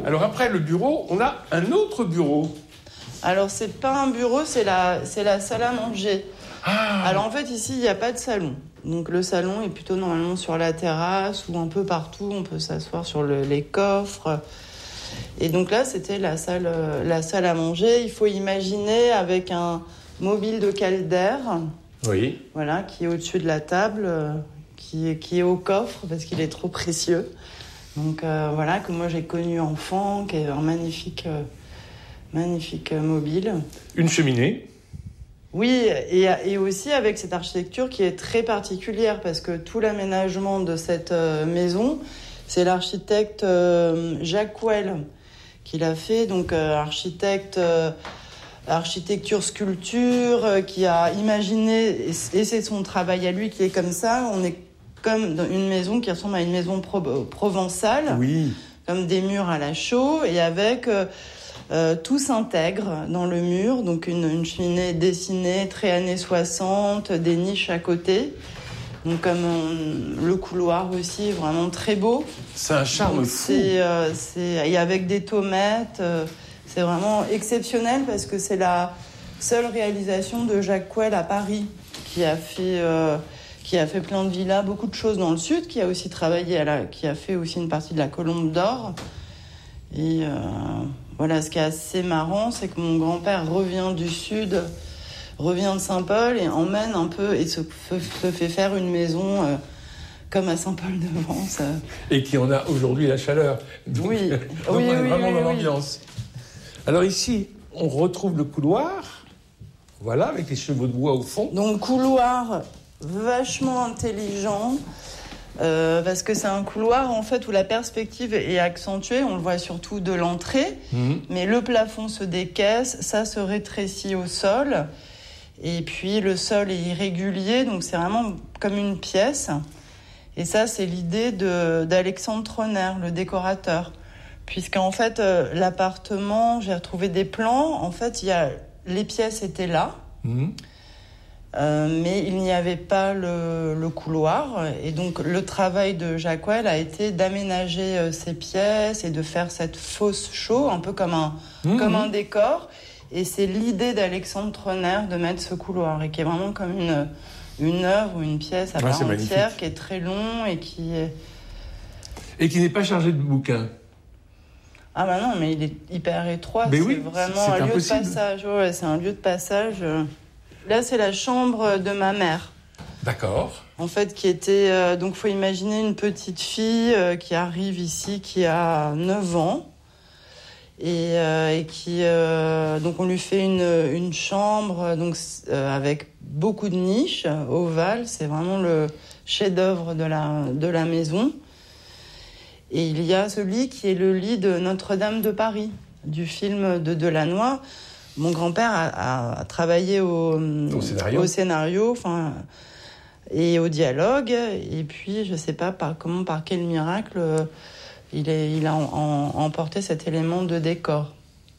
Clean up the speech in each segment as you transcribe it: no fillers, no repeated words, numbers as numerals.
Alors après le bureau, on a un autre bureau. Alors, c'est pas un bureau, c'est la salle à manger. Ah. Alors, en fait, ici, il n'y a pas de salon. Donc, le salon est plutôt normalement sur la terrasse ou un peu partout. On peut s'asseoir sur les coffres. Et donc là, c'était la salle à manger. Il faut imaginer avec un mobile de caldaire. Oui. Voilà, qui est au-dessus de la table, qui est au coffre parce qu'il est trop précieux. Donc, voilà, que moi, j'ai connu enfant, qui est un magnifique mobile. Une cheminée. Oui, et aussi avec cette architecture qui est très particulière parce que tout l'aménagement de cette maison, c'est l'architecte Jacques Couel qui l'a fait. Donc architecture sculpture qui a imaginé, et c'est son travail à lui qui est comme ça. On est comme dans une maison qui ressemble à une maison provençale, oui. Comme des murs à la chaux et avec... tout s'intègre dans le mur, donc une cheminée dessinée, très années 60, des niches à côté. Donc comme le couloir aussi, vraiment très beau. C'est un charme fou. Et avec des tomates, c'est vraiment exceptionnel parce que c'est la seule réalisation de Jacques Couel à Paris, qui a fait plein de villas, beaucoup de choses dans le sud, qui a aussi travaillé, qui a fait aussi une partie de la Colombe d'Or. Et... Voilà, ce qui est assez marrant, c'est que mon grand-père revient du sud, revient de Saint-Paul et emmène un peu et se fait faire une maison comme à Saint-Paul-de-Vence. Et qui en a aujourd'hui la chaleur. Donc, oui, donc on est vraiment dans l'ambiance. Alors ici, on retrouve le couloir, voilà, avec les chevaux de bois au fond. Donc couloir vachement intelligent. Parce que c'est un couloir en fait où la perspective est accentuée, on le voit surtout de l'entrée, mais le plafond se décaisse, ça se rétrécit au sol, et puis le sol est irrégulier, donc c'est vraiment comme une pièce. Et ça, c'est l'idée d'Alexandre Troner, le décorateur, puisqu'en fait l'appartement, j'ai retrouvé des plans, en fait les pièces étaient là. Mais il n'y avait pas le couloir et donc le travail de Jacques Couel a été d'aménager ces pièces et de faire cette fosse chaux un peu comme un décor, et c'est l'idée d'Alexandre Troner de mettre ce couloir et qui est vraiment comme une œuvre ou une pièce à part entière, qui est très long et qui n'est pas chargé de bouquins. Ah bah non, mais il est hyper étroit, mais c'est oui, vraiment un lieu de passage. Ouais, c'est un lieu de passage. Là, c'est la chambre de ma mère. D'accord. En fait, qui était... donc, il faut imaginer une petite fille qui arrive ici, qui a 9 ans. Et qui... donc, on lui fait une chambre avec beaucoup de niches ovales. C'est vraiment le chef-d'œuvre de la maison. Et il y a ce lit qui est le lit de Notre-Dame de Paris, du film de Delannoy. Mon grand-père a travaillé au scénario et au dialogue. Et puis, je ne sais pas par quel miracle, il a emporté cet élément de décor.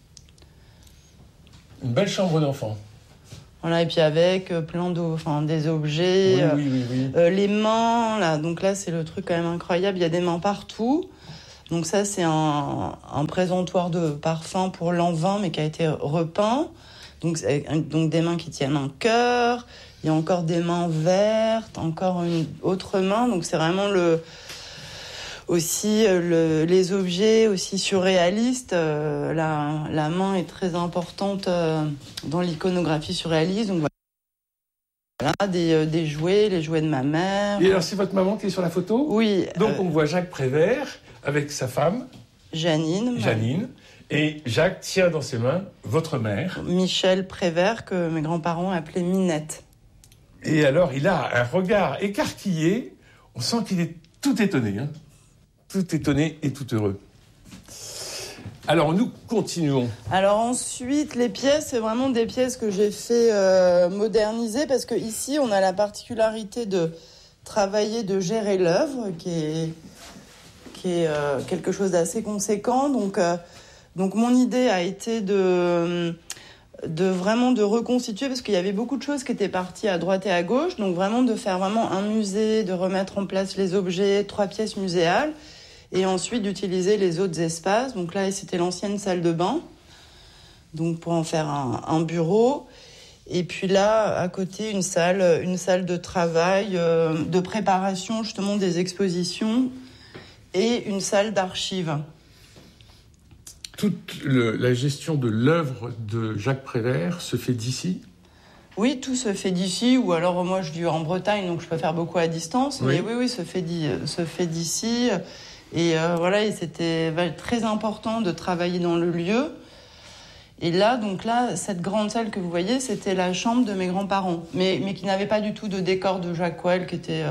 Une belle chambre d'enfant. Voilà, et puis avec plein des objets. Oui. Les mains, là, donc là, c'est le truc quand même incroyable. Il y a des mains partout. Donc ça, c'est un présentoir de parfum pour l'an 20, mais qui a été repeint. Donc des mains qui tiennent un cœur. Il y a encore des mains vertes, encore une autre main. Donc c'est vraiment les objets aussi surréalistes. La main est très importante dans l'iconographie surréaliste. Donc voilà, des jouets, les jouets de ma mère. Et alors, c'est votre maman qui est sur la photo ? Oui. Donc on voit Jacques Prévert avec sa femme, Janine. Et Jacques tient dans ses mains votre mère. Michel Prévert, que mes grands-parents appelaient Minette. Et alors, il a un regard écarquillé. On sent qu'il est tout étonné. Tout étonné et tout heureux. Alors, nous continuons. Alors ensuite, les pièces, c'est vraiment des pièces que j'ai fait moderniser, parce qu'ici, on a la particularité de travailler, de gérer l'œuvre, qui est quelque chose d'assez conséquent. Donc mon idée a été de reconstituer, parce qu'il y avait beaucoup de choses qui étaient parties à droite et à gauche, donc vraiment de faire vraiment un musée, de remettre en place les objets, 3 pièces muséales, et ensuite d'utiliser les autres espaces. Donc là, c'était l'ancienne salle de bain, donc pour en faire un bureau. Et puis là, à côté, une salle de travail, de préparation justement des expositions et une salle d'archives. Toute la gestion de l'œuvre de Jacques Prévert se fait d'ici ? Oui, tout se fait d'ici, ou alors moi je vis en Bretagne, donc je peux faire beaucoup à distance, mais oui, se fait d'ici. Et voilà, et c'était très important de travailler dans le lieu. Et là, cette grande salle que vous voyez, c'était la chambre de mes grands-parents, mais qui n'avait pas du tout de décor de Jacques Coel, qui était...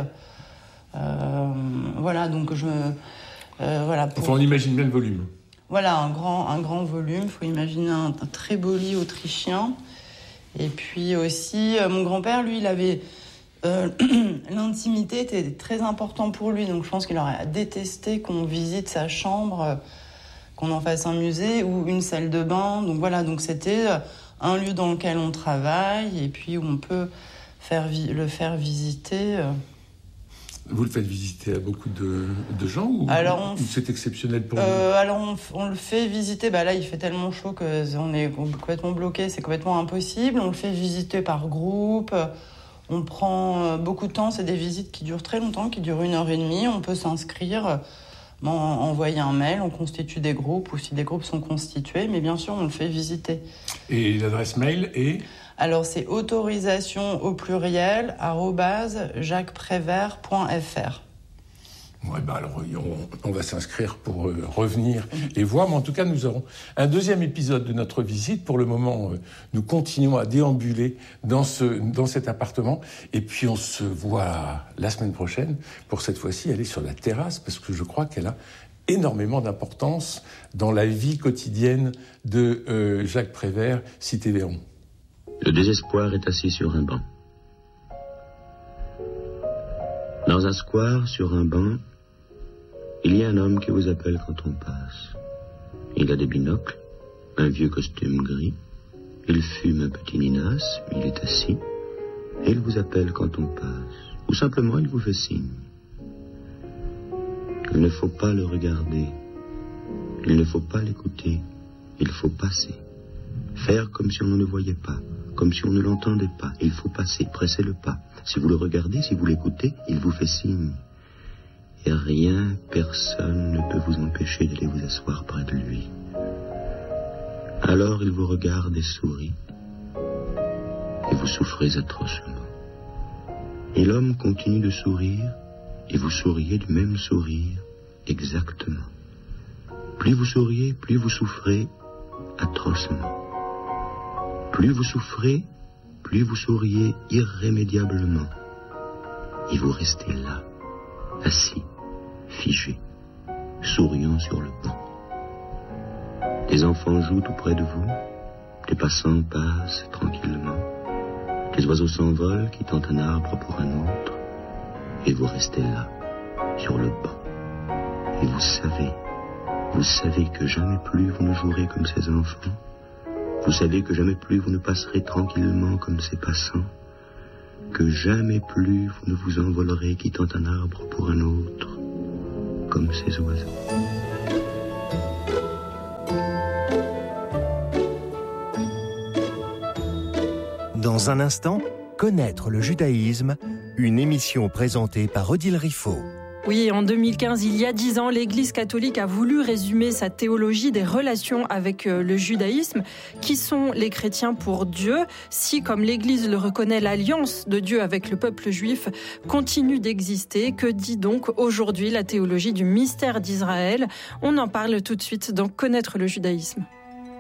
voilà, donc voilà. Enfin, on imagine bien le volume. Voilà, un grand volume. Il faut imaginer un très beau lit autrichien. Et puis aussi, mon grand-père, lui, il avait... l'intimité était très important pour lui. Donc je pense qu'il aurait détesté qu'on visite sa chambre, qu'on en fasse un musée ou une salle de bain. Donc voilà, donc c'était un lieu dans lequel on travaille et puis où on peut le faire visiter... Vous le faites visiter à beaucoup de gens ou c'est exceptionnel pour vous ? Alors on le fait visiter, là il fait tellement chaud qu'on est complètement bloqué, c'est complètement impossible. On le fait visiter par groupe, on prend beaucoup de temps, c'est des visites qui durent très longtemps, qui durent 1h30. On peut s'inscrire, envoyer un mail, on constitue des groupes ou si des groupes sont constitués, mais bien sûr on le fait visiter. Et l'adresse mail est ? Alors, c'est autorisation au pluriel @jacquesprévert.fr. Ouais, alors on va s'inscrire pour revenir et voir. Mais en tout cas, nous aurons un deuxième épisode de notre visite. Pour le moment, nous continuons à déambuler dans cet appartement. Et puis, on se voit la semaine prochaine pour cette fois-ci aller sur la terrasse parce que je crois qu'elle a énormément d'importance dans la vie quotidienne de Jacques Prévert, cité Véron. Le désespoir est assis sur un banc. Dans un square, sur un banc, il y a un homme qui vous appelle quand on passe. Il a des binocles, un vieux costume gris, il fume un petit ninas, il est assis, et il vous appelle quand on passe. Ou simplement, il vous fait signe. Il ne faut pas le regarder, il ne faut pas l'écouter, il faut passer. Faire comme si on ne le voyait pas, comme si on ne l'entendait pas. Il faut passer, presser le pas. Si vous le regardez, si vous l'écoutez, il vous fait signe. Et rien, personne ne peut vous empêcher d'aller vous asseoir près de lui. Alors il vous regarde et sourit. Et vous souffrez atrocement. Et l'homme continue de sourire, et vous souriez du même sourire, exactement. Plus vous souriez, plus vous souffrez atrocement. Plus vous souffrez, plus vous souriez irrémédiablement. Et vous restez là, assis, figé, souriant sur le banc. Des enfants jouent tout près de vous, des passants passent tranquillement, des oiseaux s'envolent, quittant un arbre pour un autre, et vous restez là, sur le banc. Et vous savez que jamais plus vous ne jouerez comme ces enfants. Vous savez que jamais plus vous ne passerez tranquillement comme ces passants, que jamais plus vous ne vous envolerez quittant un arbre pour un autre, comme ces oiseaux. Dans un instant, connaître le judaïsme, une émission présentée par Odile Riffaut. Oui, en 2015, il y a 10 ans, l'Église catholique a voulu résumer sa théologie des relations avec le judaïsme. Qui sont les chrétiens pour Dieu ? Si, comme l'Église le reconnaît, l'alliance de Dieu avec le peuple juif continue d'exister, que dit donc aujourd'hui la théologie du mystère d'Israël ? On en parle tout de suite dans Connaître le judaïsme.